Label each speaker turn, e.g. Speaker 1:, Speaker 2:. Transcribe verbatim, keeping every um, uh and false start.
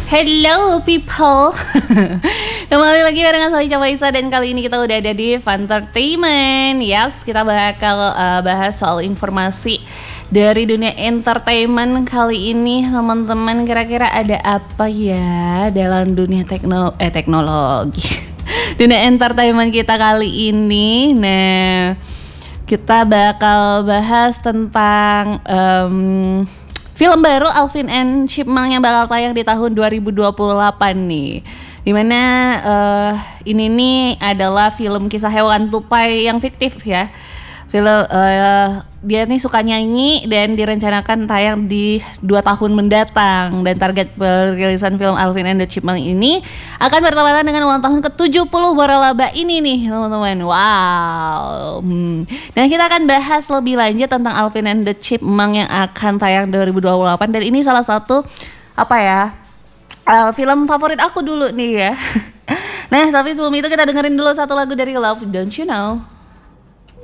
Speaker 1: Hello people. Kembali lagi barengan saya Ica Faisa dan kali ini kita udah ada di Funtertainment. Yes, kita bakal uh, bahas soal informasi dari dunia entertainment kali ini, teman-teman. Kira-kira ada apa ya dalam dunia teknolo- eh teknologi dunia entertainment kita kali ini. Nah, kita bakal bahas tentang um, film baru Alvin and Chipmunk yang bakal tayang di tahun dua ribu dua puluh delapan nih. Dimana uh, ini nih adalah film kisah hewan tupai yang fiktif ya. Film uh, dia nih suka nyanyi dan direncanakan tayang di dua tahun mendatang. Dan target perilisan film Alvin and the Chipmunk ini akan bertepatan dengan ulang tahun ke tujuh puluh waralaba ini nih teman-teman. Wow. Hmm. Dan kita akan bahas lebih lanjut tentang Alvin and the Chipmunk yang akan tayang dua ribu dua puluh delapan. Dan ini salah satu apa ya uh, film favorit aku dulu nih ya. Nah tapi sebelum itu kita dengerin dulu satu lagu dari Love Don't You Know.